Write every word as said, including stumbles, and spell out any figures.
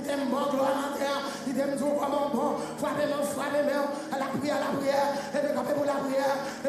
qui t'aime bon, gloire en terre, qui t'aime tout comme bon, frappez-moi, frappez-moi, à la prière, à la prière, et puis pour la prière.